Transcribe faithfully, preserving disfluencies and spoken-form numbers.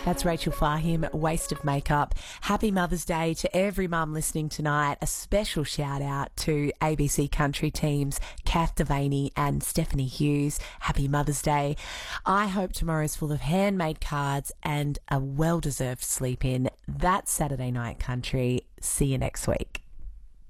That's Rachel Fahim, Waste of Makeup. Happy Mother's Day to every mum listening tonight. A special shout out to A B C Country teams Kath Devaney and Stephanie Hughes. Happy Mother's Day. I hope tomorrow's full of handmade cards and a well-deserved sleep in. That's Saturday Night Country. See you next week.